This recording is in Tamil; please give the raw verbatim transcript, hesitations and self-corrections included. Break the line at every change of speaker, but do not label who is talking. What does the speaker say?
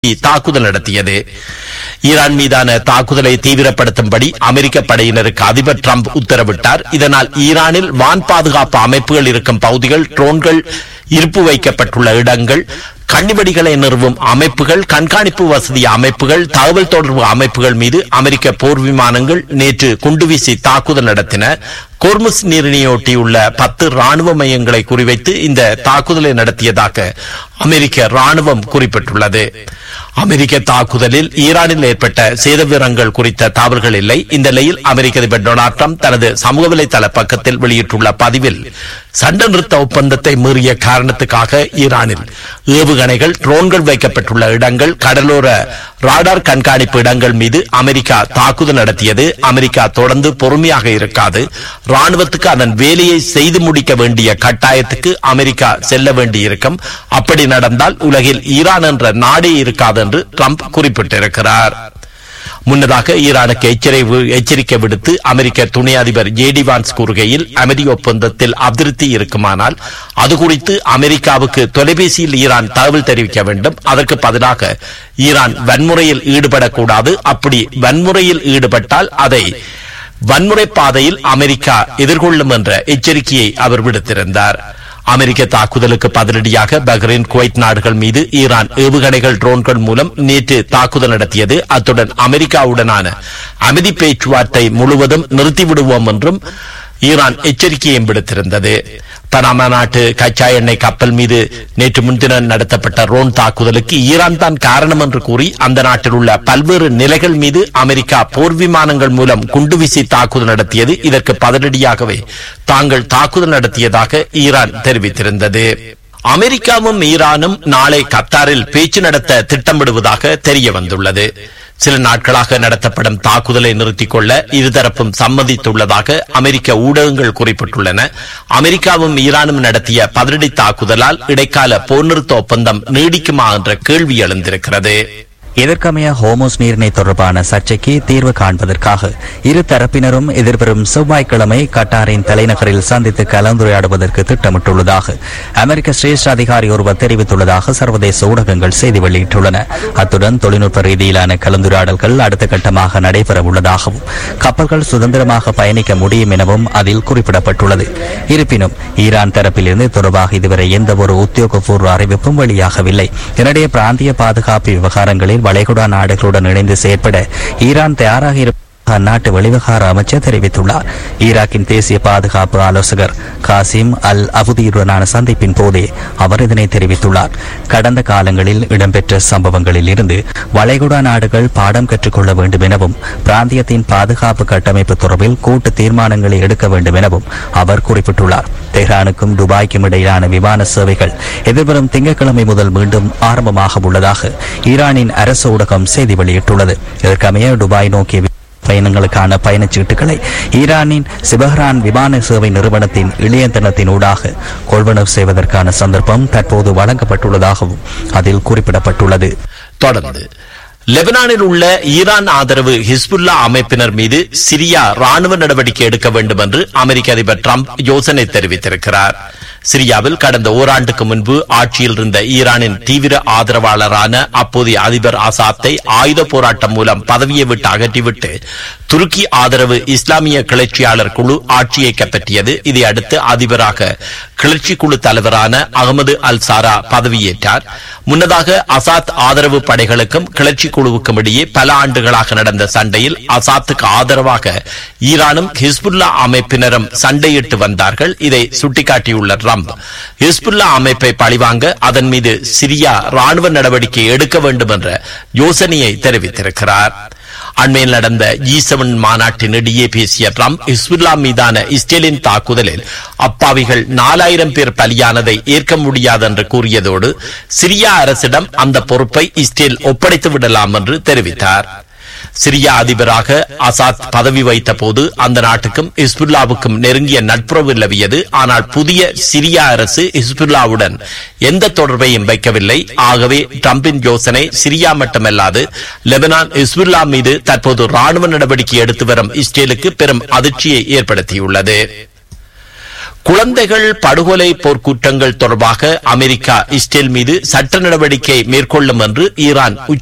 தாக்குதல் நடத்தியது. ஈரான் மீதான தாக்குதலை தீவிரப்படுத்தும்படி அமெரிக்க படையினருக்கு அதிபர் டிரம்ப் உத்தரவிட்டார். இதனால் ஈரானில் வான் பாதுகாப்பு அமைப்புகள் இருக்கும் பகுதிகள், ட்ரோன்கள் இருப்பு வைக்கப்பட்டுள்ள இடங்கள், கண்ணிவெடிகளை நிறுவும் அமைப்புகள், கண்காணிப்பு வசதி அமைப்புகள், தகவல் தொடர்பு அமைப்புகள் மீது அமெரிக்க போர் விமானங்கள் நேற்று குண்டுவீசி தாக்குதல் நடத்தின. கோர்முஸ் நீரிணையொட்டியுள்ள பத்து ராணுவ மையங்களை குறிவைத்து இந்த தாக்குதலை நடத்தியதாக அமெரிக்க ராணுவம் குறிப்பிட்டுள்ளது. அமெரிக்க தாக்குதலில் ஈரானில் ஏற்பட்ட சேதவிவரங்கள் குறித்த தகவல்கள் இல்லை. இந்த நிலையில் அமெரிக்க அதிபர் டொனால்ட் ட்ரம்ப் தனது சமூக வலைதள பக்கத்தில் வெளியிட்டுள்ள பதிவில் சண்டை நிறுத்த ஒப்பந்தத்தை மீறிய காரணத்துக்காக ஈரானில் ஏவுகணைகள், ட்ரோன்கள் வைக்கப்பட்டுள்ள இடங்கள், கடலோர ராடார் கண்காணிப்பு இடங்கள் மீது அமெரிக்கா தாக்குதல் நடத்தியது. அமெரிக்கா தொடர்ந்து பொறுமையாக இருக்காது. ராணுவத்துக்கு அதன் வேலையை செய்து முடிக்க வேண்டிய கட்டாயத்துக்கு அமெரிக்கா செல்ல வேண்டியிருக்கும். அப்படி நடந்தால் உலகில் ஈரான் என்ற நாடே இருக்காது என்று ட்ரம்ப் குறிப்பிட்டிருக்கிறார். முன்னதாக ஈரானுக்கு எச்சரிக்கை விடுத்து அமெரிக்க துணை அதிபர் ஜேடி வான்ஸ் கூறுகையில், அமைதி ஒப்பந்தத்தில் அதிருப்தி இருக்குமானால் அது குறித்து அமெரிக்காவுக்கு தொலைபேசியில் ஈரான் தகவல் தெரிவிக்க வேண்டும். அதற்கு பதிலாக ஈரான் வன்முறையில் ஈடுபடக்கூடாது. அப்படி வன்முறையில் ஈடுபட்டால் அதை வன்முறை பாதையில் அமெரிக்கா எதிர்கொள்ளும் என்ற எச்சரிக்கையை அவர் விடுத்திருந்தார். அமெரிக்க தாக்குதலுக்கு பதிலடியாக பஹ்ரைன், குவைத் நாடுகள் மீது ஈரான் ஏவுகணைகள், ட்ரோன்கள் மூலம் நேற்று தாக்குதல் நடத்தியது. அத்துடன் அமெரிக்காவுடனான அமைதி பேச்சுவார்த்தை முழுவதும் நிறுத்திவிடுவோம் என்றும் ஈரான் எச்சரிக்கையும் விடுத்திருந்தது. பனாமா நாட்டு கச்சா எண்ணெய் கப்பல் மீது நேற்று முன்தினம் நடத்தப்பட்ட ரோன் தாக்குதலுக்கு ஈரான் தான் காரணம் என்று கூறி அந்த நாட்டில் உள்ள பல்வேறு நிலைகள் மீது அமெரிக்கா போர் விமானங்கள் மூலம் குண்டுவீசி தாக்குதல் நடத்தியது. இதற்கு பதிலடியாகவே தாங்கள் தாக்குதல் நடத்தியதாக ஈரான் தெரிவித்திருந்தது. அமெரிக்காவும் ஈரானும் நாளை கத்தாரில் பேச்சு நடத்த திட்டமிடுவதாக தெரிய வந்துள்ளது. சில நாட்களாக நடத்தப்படும் தாக்குதலை நிறுத்திக் கொள்ள இருதரப்பும் சம்மதித்துள்ளதாக அமெரிக்க ஊடகங்கள் குறிப்பிட்டுள்ளன. அமெரிக்காவும் ஈரானும் நடத்திய பதிலடி தாக்குதலால் இடைக்கால போர் நிறுத்த ஒப்பந்தம் நீடிக்குமா என்ற கேள்வி எழுந்திருக்கிறது.
இதற்கமைய ஹோமோஸ் நீரிணை தொடர்பான சர்ச்சைக்கு தீர்வு காண்பதற்காக இரு தரப்பினரும் எதிர்வரும் செவ்வாய்க்கிழமை கட்டாரின் தலைநகரில் சந்தித்து கலந்துரையாடுவதற்கு திட்டமிட்டுள்ளதாக அமெரிக்க சிரேஷ்ட அதிகாரி ஒருவர் தெரிவித்துள்ளதாக சர்வதேச ஊடகங்கள் செய்தி வெளியிட்டுள்ளன. அத்துடன் தொழில்நுட்ப ரீதியிலான கலந்துரையாடல்கள் அடுத்த கட்டமாக நடைபெற உள்ளதாகவும் கப்பல்கள் சுதந்திரமாக பயணிக்க முடியும் எனவும் அதில் குறிப்பிடப்பட்டுள்ளது. இருப்பினும் ஈரான் தரப்பிலிருந்து தொடர்பாக இதுவரை எந்தவொரு உத்தியோகபூர்வ அறிவிப்பும் வெளியாகவில்லை. இதனிடையே பிராந்திய பாதுகாப்பு விவகாரங்களில் வளைகுடா நாடுகளுடன் இணைந்து செயற்பட ஈரான் தயாராக இருப்பதாக அந்நாட்டு வெளிவிவகார அமைச்சர் தெரிவித்துள்ளார். ஈராக்கின் தேசிய பாதுகாப்பு ஆலோசகர் காசிம் அல் அபுதியுடனான சந்திப்பின் போதே அவர் இதனை தெரிவித்துள்ளார். கடந்த காலங்களில் இடம்பெற்ற சம்பவங்களில் இருந்து வளைகுடா நாடுகள் பாடம் கற்றுக்கொள்ள வேண்டும் எனவும் பிராந்தியத்தின் பாதுகாப்பு கட்டமைப்பு தொடர்பில் கூட்டு தீர்மானங்களை எடுக்க வேண்டும் எனவும் அவர் குறிப்பிட்டுள்ளார். தெஹ்ரானுக்கும் துபாய்க்கும் இடையிலான விமான சேவைகள் எதிர்வரும் திங்கட்கிழமை முதல் மீண்டும் ஆரம்பமாக உள்ளதாக ஈரானின் அரசு ஊடகம் செய்தி வெளியிட்டுள்ளது. இதற்கமைய துபாய் நோக்கிய பயணங்களுக்கான பயணச்சீட்டுகளை ஈரானின் சிபஹ்ரான் விமான சேவை நிறுவனத்தின் இளையதனத்தின் ஊடாக கொள்வனவு செய்வதற்கான சந்தர்ப்பம் தற்போது வழங்கப்பட்டுள்ளதாகவும் அதில் குறிப்பிடப்பட்டுள்ளது.
தொடர்ந்து லெபனானில் உள்ள ஈரான் ஆதரவு ஹிஸ்புல்லா அமைப்பினர் மீது சிரியா ராணுவ நடவடிக்கை எடுக்க வேண்டும் என்று அமெரிக்க அதிபர் டிரம்ப் யோசனை தெரிவித்திருக்கிறார். சிரியாவில் கடந்த ஓராண்டுக்கு முன்பு ஆட்சியில் இருந்த ஈரானின் தீவிர ஆதரவாளரான அப்போதைய அதிபர் அசாத்தை ஆயுத போராட்டம் மூலம் பதவியை விட்டு அகற்றிவிட்டு துருக்கி ஆதரவு இஸ்லாமிய கிளர்ச்சியாளர் குழு ஆட்சியை கைப்பற்றியது. இதையடுத்து அதிபராக கிளர்ச்சி குழு தலைவரான அகமது அல் சாரா பதவியேற்றார். முன்னதாக அசாத் ஆதரவு படைகளுக்கும் கிளர்ச்சி குழுவுக்கும் இடையே பல ஆண்டுகளாக நடந்த சண்டையில் அசாத்துக்கு ஆதரவாக ஈரானும் ஹிஸ்புல்லா அமைப்பினரும் சண்டையிட்டு வந்தார்கள். இதை சுட்டிக்காட்டியுள்ள ட்ரம்ப் ஹிஸ்புல்லா அமைப்பை பழிவாங்க அதன் மீது சிரியா ராணுவ நடவடிக்கை எடுக்க வேண்டும் என்ற யோசனையை தெரிவித்திருக்கிறார். அண்மையில் நடந்த ஜி செவன் மாநாட்டின் இடையே பேசிய ட்ரம்ப் ஹிஸ்புல்லா மீதான இஸ்ரேலின் தாக்குதலில் அப்பாவிகள் நாலாயிரம் பேர் பலியானதை ஏற்க முடியாது என்று கூறியதோடு சிரியா அரசிடம் அந்த பொறுப்பை இஸ்ரேல் ஒப்படைத்து விடலாம் என்று தெரிவித்தார். சிரியா அதிபராக அசாத் பதவி வைத்த போது அந்த நாட்டுக்கும் ஹிஸ்புல்லாவுக்கும் நெருங்கிய நட்புறவு நிலவியது. ஆனால் புதிய சிரியா அரசு ஹிஸ்புல்லாவுடன் எந்த தொடர்பையும் வைக்கவில்லை. ஆகவே டிரம்பின் யோசனை சிரியா மட்டுமல்லாது லெபனான், ஹிஸ்புல்லா மீது தற்போது ராணுவ நடவடிக்கை எடுத்து வரும் இஸ்ரேலுக்கு பெரும் அதிர்ச்சியை ஏற்படுத்தியுள்ளது. குழந்தைகள் படுகொலை போர்க்குற்றங்கள் தொடர்பாக அமெரிக்கா இஸ்ரேல் மீது சட்ட நடவடிக்கை மேற்கொள்ளும் என்று ஈரான்